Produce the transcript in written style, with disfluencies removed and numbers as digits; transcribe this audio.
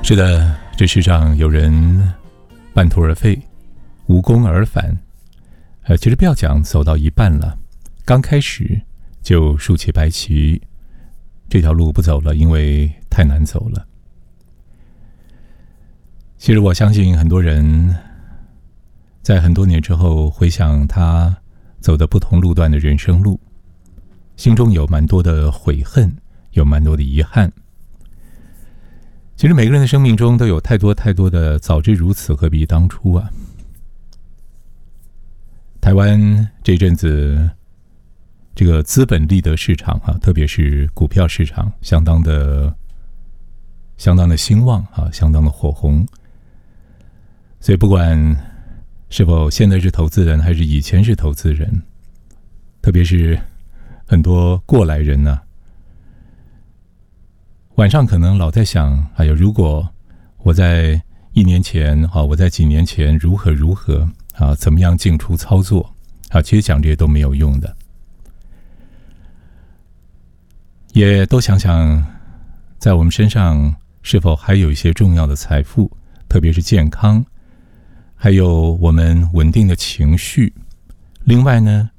是的，这世上有人半途而废，无功而返。其实不要讲走到一半了，刚开始就竖起白旗，这条路不走了，因为太难走了。其实我相信很多人在很多年之后回想他走的不同路段的人生路，心中有蛮多的悔恨，有蛮多的遗憾。其实每个人的生命中都有太多太多的早知如此何必当初啊。台湾这阵子这个资本利得市场啊，特别是股票市场相当的兴旺啊，相当的火红。所以不管是否现在是投资人还是以前是投资人，特别是很多过来人呢，晚上可能老在想，哎呦，如果我在1年前啊，我在几年前如何啊，怎么样进出操作啊，其实讲这些都没有用的。也都想想在我们身上是否还有一些重要的财富，特别是健康，还有我们稳定的情绪。另外呢，